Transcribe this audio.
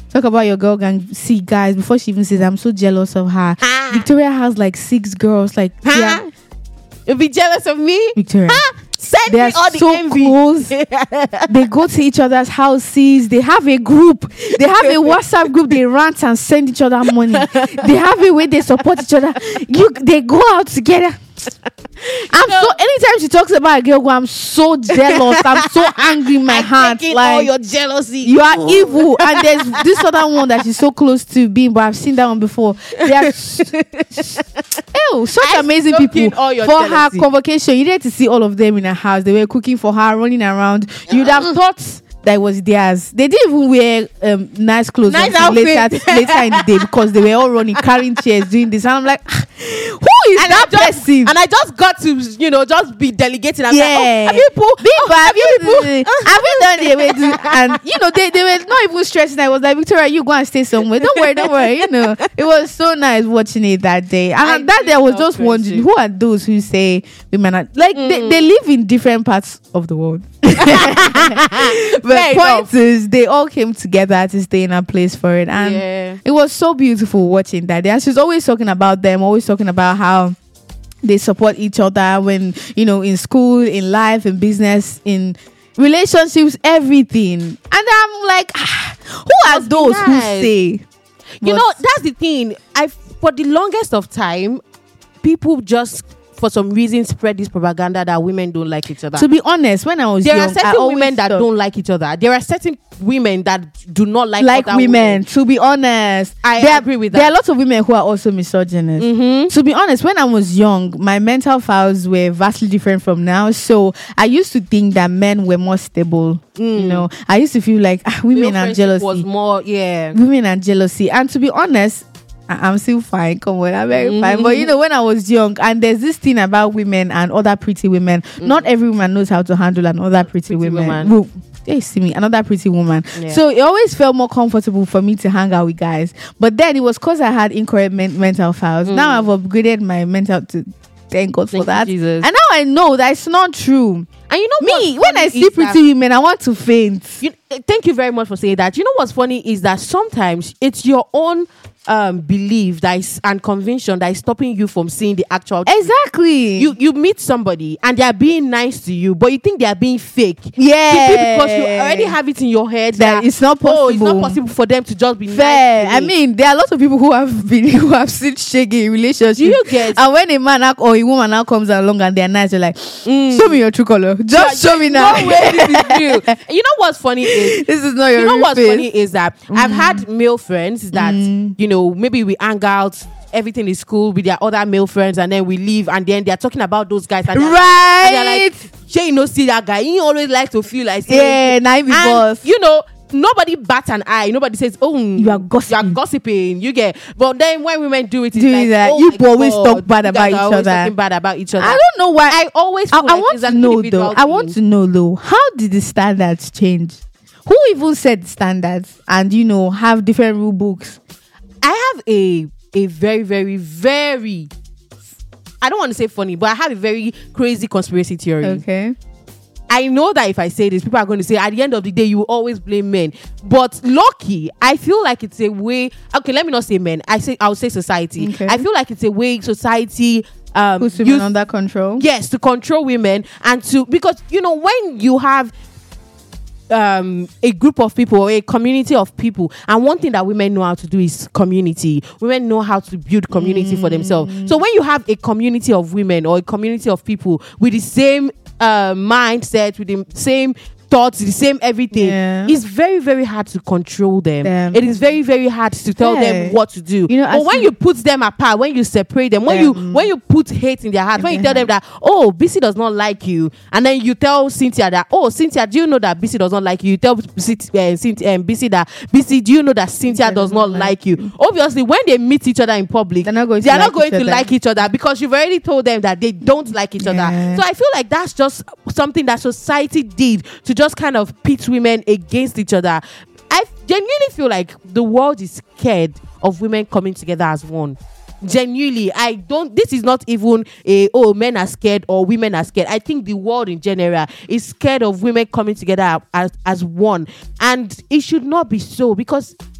Talk about your girl gang. See, guys, before she even says, I'm so jealous of her. Victoria has like 6 girls. Like, yeah. You'll be jealous of me? Victoria. Send They me are all the so envy. close. They go to each other's houses. They have a group. They have a WhatsApp group. They rant and send each other money. They have a way they support each other. They go out together. Anytime she talks about a girl, I'm so jealous. I'm so angry in my heart. Taking Like, all your jealousy. you are evil. And there's this other one that she's so close to being, but I've seen that one before. They are such amazing people. All your For jealousy. her convocation, you need to see all of them in her house. They were cooking for her, running around. You'd have thought that was theirs. They didn't even wear nice clothes until later in the day, because they were all running, carrying chairs, doing this. And I'm like, who is that person? And I just got to, just be delegating. I'm like, have you people? Have you done it? And they were not even stressing. I was like, Victoria, you go and stay somewhere. Don't worry. It was so nice watching it that day. And that day I was just wondering, who are those who say women are like they live in different parts of the world. But point is, they all came together to stay in a place for it, and it was so beautiful watching that day. And she's always talking about them, always talking about how they support each other when in school, in life, in business, in relationships, everything. And I'm like, who are those who say? That's the thing. For the longest of time, people just, for some reason, spread this propaganda that women don't like each other. To be honest, when I was young, there are certain women that don't like each other. There are certain women that do not like other women. To be honest, I agree with that. There are lots of women who are also misogynist. To be honest, when I was young, my mental files were vastly different from now. So I used to think that men were more stable. I used to feel like women are jealousy. Was more, women are jealousy. And to be honest, I'm still fine. Come on, I'm very fine. But when I was young, and there's this thing about women and other pretty women. Not every woman knows how to handle another pretty woman. Well, they see me, another pretty woman. So it always felt more comfortable for me to hang out with guys. But then it was because I had incorrect mental files. Now I've upgraded my mental to thank God for that. Jesus. And now I know that it's not true. And me, when I see pretty women, I want to faint. Thank you very much for saying that. You know what's funny is that sometimes it's your own belief that is, and conviction that is stopping you from seeing the actual truth. Exactly. You meet somebody and they are being nice to you, but you think they are being fake. Yeah. Because you already have it in your head that it's not possible. It's not possible for them to just be fair. Nice to me. I mean, there are lots of people who have seen shaggy in relationships. Do you get? And when a man or a woman now comes along and they're nice, you're like, show me your true color. Just show me now. No way this is real. You know what's funny is this is not your. You know real what's face. funny is that I've had male friends that maybe we hang out, everything is cool with their other male friends, and then we leave, and then they're talking about those guys, and they're like, Shay, see that guy, he always likes to feel like boss. Nobody bats an eye. Nobody says, "Oh, you are gossiping." You get, but then when women do it, you always talk bad about each other. Talking bad about each other. I don't know why. I always. I want to know though. How did the standards change? Who even set standards and have different rule books? I have a very, very, very, I don't want to say funny, but I have a very crazy conspiracy theory. Okay. I know that if I say this, people are going to say at the end of the day, you will always blame men. But lucky, I feel like it's a way. Okay, let me not say men. I'll say society. Okay. I feel like it's a way society puts women under control. Yes, to control women and because when you have a group of people or a community of people, and one thing that women know how to do is community. Women know how to build community for themselves. So when you have a community of women or a community of people with the same mindset, with the same thoughts, the same everything, it's very, very hard to control them. It is very, very hard to tell them what to do. But when you put them apart, when you separate them, when you put hate in their heart, when you tell them that, oh, BC does not like you, and then you tell Cynthia that, oh, Cynthia, do you know that BC does not like you? You tell BC that, BC, do you know that Cynthia does not like you? Obviously, when they meet each other in public, they are not going to like each other because you've already told them that they don't like each other. So I feel like that's just something that society did to just kind of pit women against each other. I genuinely feel like the world is scared of women coming together as one. Genuinely, this is not even men are scared or women are scared. I think the world in general is scared of women coming together as one, and it should not be so, because